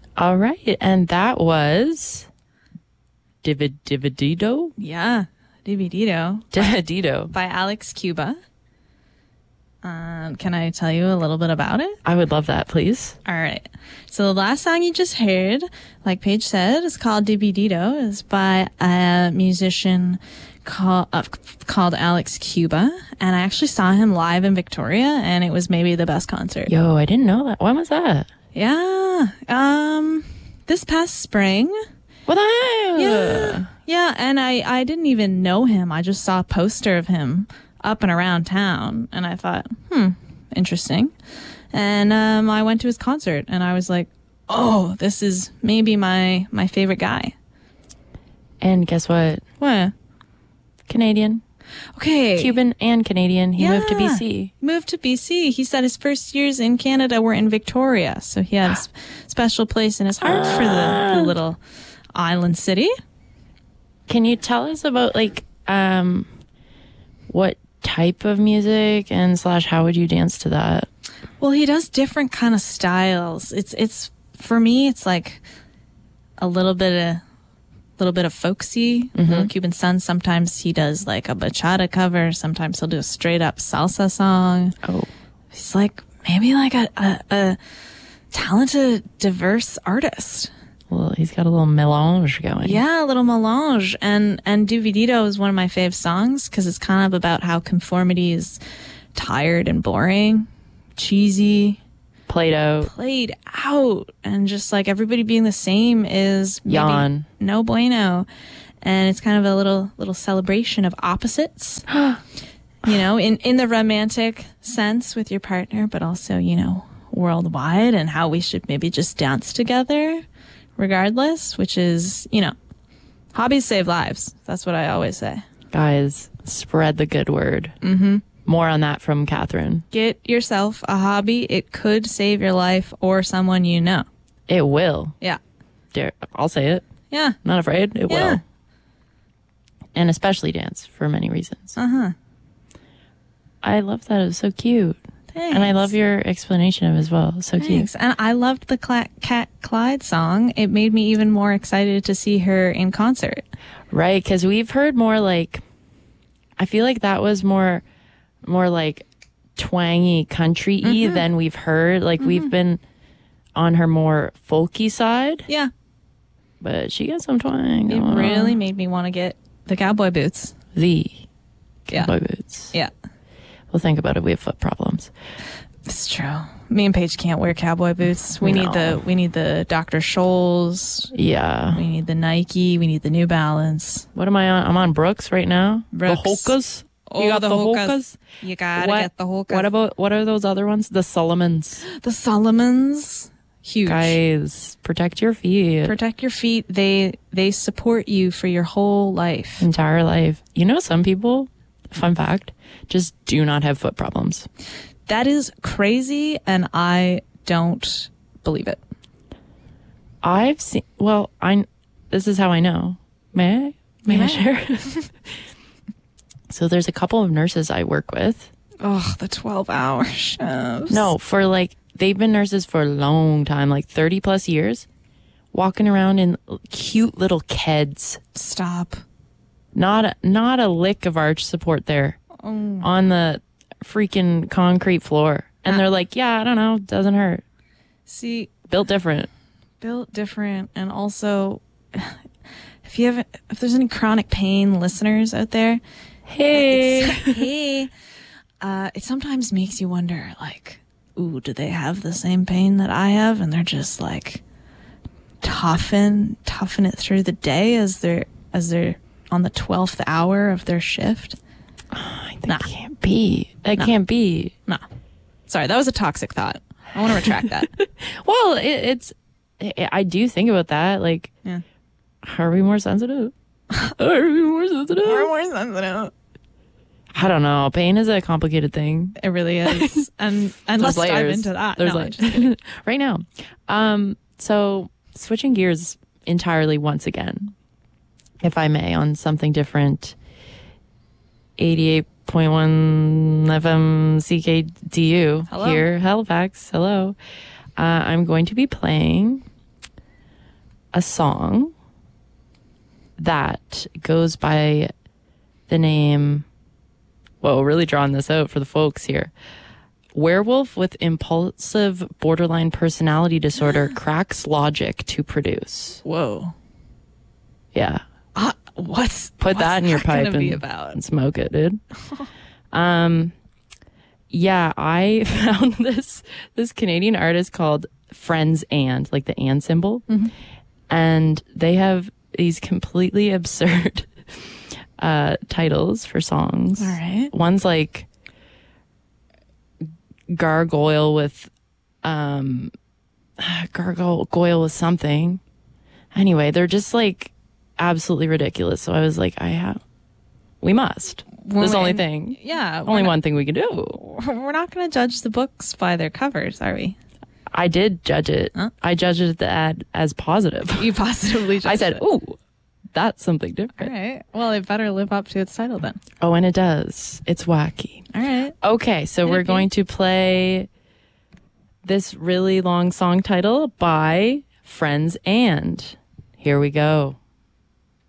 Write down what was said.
All right. And that was Dividido? Yeah, Dividido Dividido. by Alex Cuba. Can I tell you a little bit about it? I would love that, please. All right. So the last song you just heard, like Paige said, is called Dividido. Is by a musician called Alex Cuba. And I actually saw him live in Victoria, and it was maybe the best concert. Yo, I didn't know that. When was that? Yeah. This past spring. What the hell? Yeah. And I didn't even know him. I just saw a poster of him up and around town, and I thought, interesting. And I went to his concert, and I was like, oh, this is maybe my favorite guy. And guess what? What? Canadian. Okay. Cuban and Canadian. He moved to BC. Moved to BC. He said his first years in Canada were in Victoria, so he had a special place in his heart for the little island city. Can you tell us about, like, what type of music and / how would you dance to that? Well, he does different kind of styles. It's for me, it's like a little bit of folksy. Little Cuban Sun. Sometimes he does like a bachata cover. Sometimes he'll do a straight up salsa song. Oh, he's like maybe like a talented, diverse artist. Well, he's got a little melange going. Yeah, a little melange. And Dividido is one of my fave songs because it's kind of about how conformity is tired and boring, cheesy, played out, and just like everybody being the same is maybe yawn. No bueno. And it's kind of a little celebration of opposites. You know, in the romantic sense with your partner, but also, you know, worldwide, and how we should maybe just dance together regardless, which is, you know, hobbies save lives. That's what I always say. Guys, spread the good word. More on that from Catherine. Get yourself a hobby. It could save your life or someone you know. It will. Yeah. Dare, I'll say it. Yeah. Not afraid. It Yeah. will. And especially dance for many reasons. I love that. It was so cute. Thanks. And I love your explanation of it as well. So Thanks. cute. And I loved the Cat Clyde song. It made me even more excited to see her in concert. Right. Because we've heard more like, I feel like that was more like twangy country-y than we've heard. Like we've been on her more folky side. Yeah. But she got some twang. It really made me want to get the cowboy boots. The Yeah. cowboy boots. Yeah. Well, think about it. We have foot problems. It's true. Me and Paige can't wear cowboy boots. We need the Dr. Scholl's. Yeah. We need the Nike. We need the New Balance. What am I on? I'm on Brooks right now. Brooks. The Hokas. Oh, You got the the Hokas. Hokas? You gotta get the Hokas. What are those other ones? The Solomons. The Solomons. Huge. Guys, protect your feet. Protect your feet. They support you for your whole life. Entire life. You know, some people, fun fact, just do not have foot problems. That is crazy, and I don't believe it. I've seen, this is how I know. May I share? So there's a couple of nurses I work with. Oh, the 12-hour shifts. No, for like, they've been nurses for a long time, like 30 plus years, walking around in cute little keds. Stop. Not a lick of arch support there on the freaking concrete floor. And they're like, yeah, I don't know, doesn't hurt. See, Built different. And also, if there's any chronic pain listeners out there, Hey. it sometimes makes you wonder, like, ooh, do they have the same pain that I have? And they're just like toughen it through the day as they're on the 12th hour of their shift. That can't be. That can't be. No. Sorry, that was a toxic thought. I want to retract that. Well, I do think about that. Like, Yeah. are we more sensitive? Are we more sensitive? We're more sensitive. I don't know. Pain is a complicated thing. It really is. And let's There's dive layers. into that. There's No, layers. just kidding. Right now. So switching gears entirely once again, if I may, on something different. 88.1 FM CKDU Hello. here, Halifax. Hello. I'm going to be playing a song that goes by the name, whoa, really drawing this out for the folks here. Werewolf with impulsive borderline personality disorder cracks logic to produce. Whoa. Yeah. Put that in your pipe and smoke it, dude. Yeah, I found this Canadian artist called Friends and, like the and symbol. Mm-hmm. And they have these completely absurd titles for songs. All right. One's like gargoyle with something. Anyway, they're just like absolutely ridiculous. So I was like, we must. There's only thing. Yeah. Only one thing we can do. We're not going to judge the books by their covers, are we? I did judge it. Huh? I judged the ad as positive. You positively judged I said, it. ooh, that's something different. All right. Well, it better live up to its title then. Oh, and it does. It's wacky. All right. Okay, so we're going to play this really long song title by Friends and. Here we go.